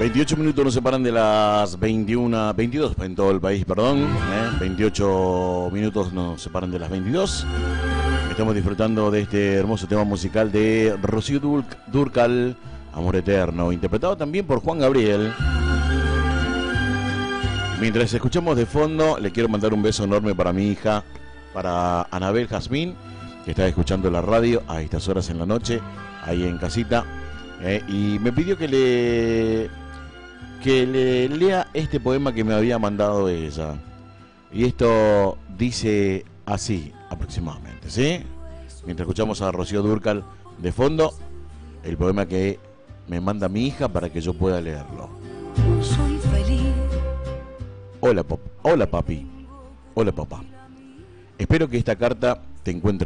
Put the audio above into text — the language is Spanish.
28 minutos nos separan de las 21, 22 en todo el país, perdón. 28 minutos nos separan de las 22. Estamos disfrutando de este hermoso tema musical de Rocío Dúrcal, Amor Eterno, interpretado también por Juan Gabriel. Mientras escuchamos de fondo, le quiero mandar un beso enorme para mi hija, para Anabel Jazmín, que está escuchando la radio a estas horas en la noche, ahí en casita, y me pidió que le lea este poema que me había mandado ella. Y esto dice así aproximadamente, ¿sí? Mientras escuchamos a Rocío Dúrcal de fondo, el poema que me manda mi hija para que yo pueda leerlo. Soy feliz. Hola papi. Hola papá. Espero que esta carta te encuentre